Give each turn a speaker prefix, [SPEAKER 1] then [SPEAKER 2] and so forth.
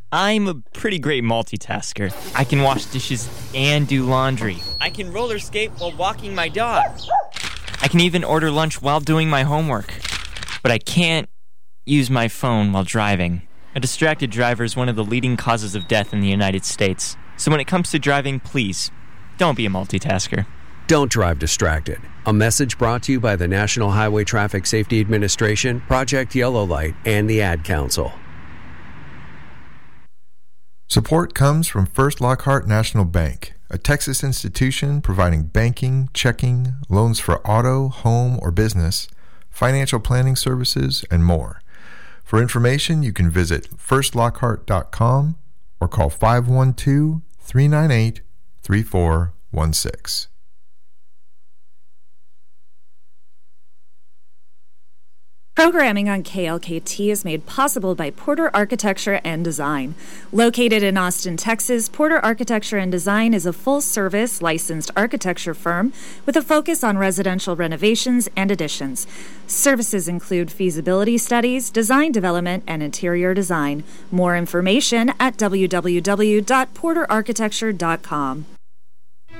[SPEAKER 1] I'm a pretty great multitasker. I can wash dishes and do laundry. I can roller skate while walking my dog. I can even order lunch while doing my homework. But I can't use my phone while driving. A distracted driver is one of the leading causes of death in the United States. So when it comes to driving, please, don't be a multitasker.
[SPEAKER 2] Don't drive distracted. A message brought to you by the National Highway Traffic Safety Administration, Project Yellow Light, and the Ad Council.
[SPEAKER 3] Support comes from First Lockhart National Bank, a Texas institution providing banking, checking, loans for auto, home, or business, financial planning services, and more. For information, you can visit firstlockhart.com or call 512-398-3416.
[SPEAKER 4] Programming on KLKT is made possible by Porter Architecture and Design. Located in Austin, Texas, Porter Architecture and Design is a full-service licensed architecture firm with a focus on residential renovations and additions. Services include feasibility studies, design development, and interior design. More information at www.porterarchitecture.com.